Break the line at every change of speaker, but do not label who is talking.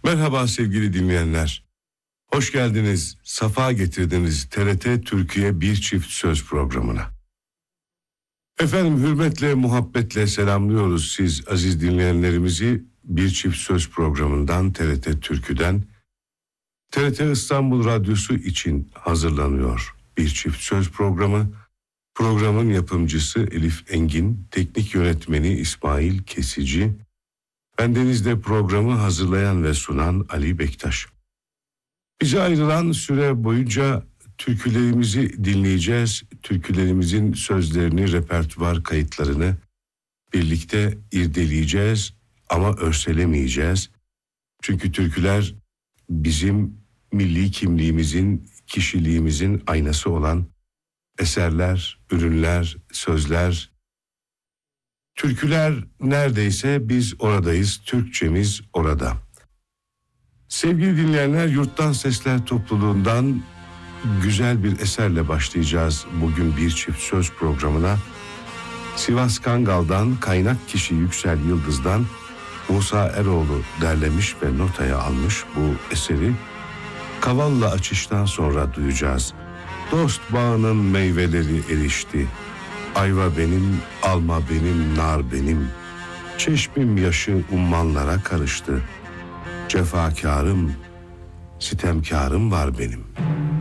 Merhaba sevgili dinleyenler. Hoş geldiniz, safa getirdiniz TRT Türkiye Bir Çift Söz programına. Efendim hürmetle, muhabbetle selamlıyoruz siz aziz dinleyenlerimizi Bir Çift Söz programından, TRT Türkü'den. TRT İstanbul Radyosu için hazırlanıyor Bir Çift Söz programı. Programın yapımcısı Elif Engin, teknik yönetmeni İsmail Kesici, bendeniz de programı hazırlayan ve sunan Ali Bektaş. Bize ayrılan süre boyunca türkülerimizi dinleyeceğiz. Türkülerimizin sözlerini, repertuar kayıtlarını birlikte irdeleyeceğiz ama örselemeyeceğiz. Çünkü türküler bizim milli kimliğimizin, kişiliğimizin aynası olan eserler, ürünler, sözler. Türküler neredeyse biz oradayız, Türkçemiz orada. Sevgili dinleyenler, Yurttan Sesler topluluğundan güzel bir eserle başlayacağız bugün Bir Çift Söz programına. Sivas Kangal'dan, kaynak kişi Yüksel Yıldız'dan Musa Eroğlu derlemiş ve notaya almış bu eseri. Kavalla açıştan sonra duyacağız. Dost bağının meyveleri erişti. Ayva benim, alma benim, nar benim. Çeşmim yaşı ummanlara karıştı. Cefakârım, sitemkârım var benim.